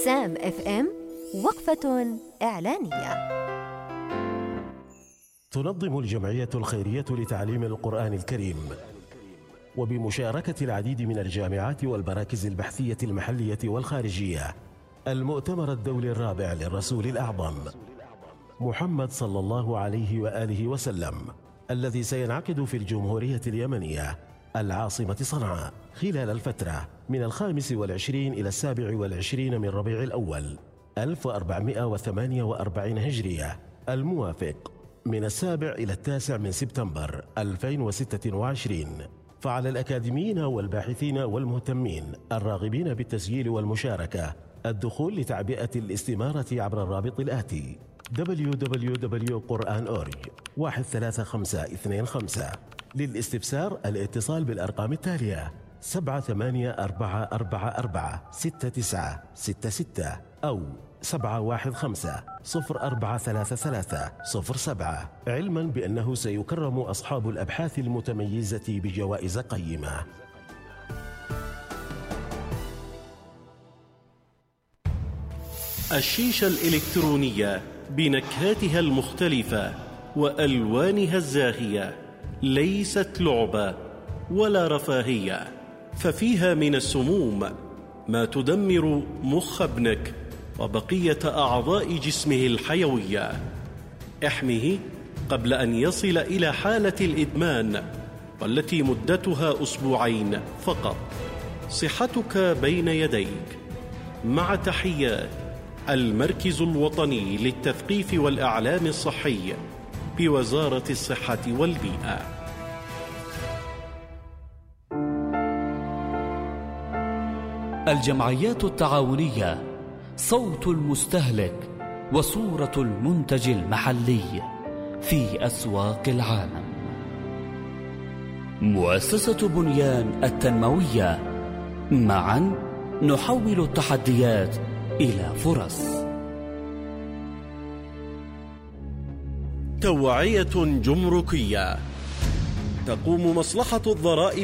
سام اف ام وقفة إعلانية. تنظم الجمعية الخيرية لتعليم القرآن الكريم وبمشاركة العديد من الجامعات والمراكز البحثية المحلية والخارجية المؤتمر الدولي الرابع للرسول الأعظم محمد صلى الله عليه وآله وسلم، الذي سينعقد في الجمهورية اليمنية العاصمة صنعاء خلال الفترة من 25 إلى 27 من ربيع الأول 1448 هجرية، الموافق من 7 إلى 9 من سبتمبر 2026. فعلى الأكاديميين والباحثين والمهتمين الراغبين بالتسجيل والمشاركة الدخول لتعبئة الاستمارة عبر الرابط الآتي www.quran.org 13525. للاستفسار الاتصال بالأرقام التالية 7844496966 أو 715-043307، علما بأنه سيكرم أصحاب الأبحاث المتميزة بجوائز قيمة. الشيشة الإلكترونية بنكهاتها المختلفة وألوانها الزاهية ليست لعبة ولا رفاهية، ففيها من السموم ما تدمر مخ ابنك وبقية أعضاء جسمه الحيوية. احمه قبل أن يصل إلى حالة الإدمان، والتي مدتها 2 أسبوع فقط. صحتك بين يديك. مع تحيات المركز الوطني للتثقيف والإعلام الصحي بوزارة الصحة والبيئة. الجمعيات التعاونية صوت المستهلك وصورة المنتج المحلي في أسواق العالم. مؤسسة بنيان التنموية، معا نحول التحديات إلى فرص. توعية جمركية. تقوم مصلحة الضرائب